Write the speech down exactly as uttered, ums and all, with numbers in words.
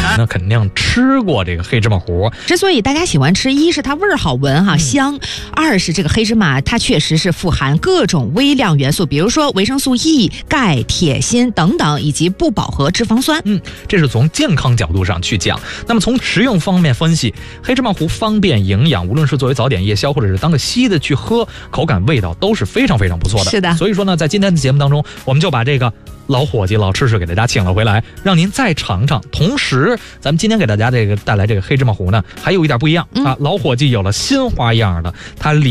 那肯定吃过这个黑芝麻糊。 之所以大家喜欢吃，一是它味儿好闻哈、嗯、香，二是这个黑芝麻它确实是富含各种微量元素，比如说维生素 E、钙、铁、锌等等，以及不饱和脂肪酸。 嗯，这是从健康角度上去讲。那么从食用方面分析，黑芝麻糊方便营养，无论是作为早点夜宵，或者是当个稀的去喝，口感味道都是非常非常不错的。 是的， 所以说呢，在今天的节目当中，我们就把这个老伙计老吃吃给大家请了回来，让您再尝尝。同时咱们今天给大家这个带来这个黑芝麻糊呢，还有一点不一样、嗯、啊，老伙计有了新花样的，它里